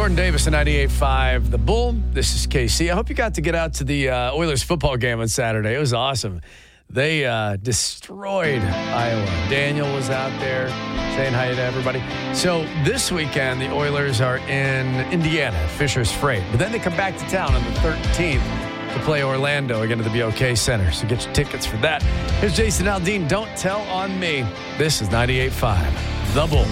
Jordan Davis and 98.5 The Bull. This is KC. I hope you got to get out to the Oilers football game on Saturday. It was awesome. They destroyed Iowa. Daniel was out there saying hi to everybody. So this weekend, the Oilers are in Indiana, Fisher's Freight. But then they come back to town on the 13th to play Orlando again at the BOK Center. So get your tickets for that. Here's Jason Aldean. Don't tell on me. This is 98.5 The Bull.